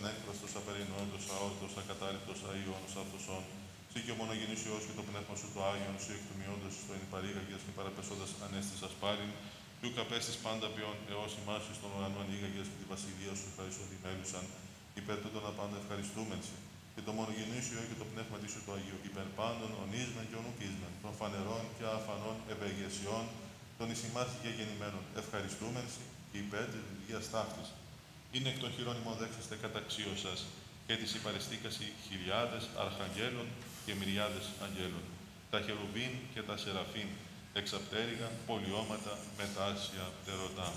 ανέκφραστος, απερινόητος, αόρτος, ακατάληπτος, αΐωνος, αυτοσών, σύ και ο μονογενής Υιός και το πνεύμα σου το Άγιον, σύ εκτιμιόντος στο εν παρήγαγες και παραπεσόντας ανέστης ασπάριν, του καπέστης πάντα ποιον έως ημάς εις των ουρανών ήγαγες και τη βασιλεία σου ευχαριστοδημέλουσαν, υπέρ τούτων απάντα ευχαριστούμεν σοι. Και το μονογενή σου Υιό και το πνεύμα της σου το Αγίου, υπέρ πάντων ονίσμεν και ονουκίσμεν, των φανερών και αφανών ευεργεσιών, των εις ημάς και γεννημένων ευχαριστούμεν σοι, και υπέρ της λειτουργίας ταύτης. Είναι εκ των χειρών ημών δέξαστε καταξίωσας, και της υπαριστήκασι χιλιάδες αρχαγγέλων και μυριάδες αγγέλων. Τα χερουβίν και τα σεραφίν, εξαπτέρυγα, πολιώματα, μετάσια, τερωτά.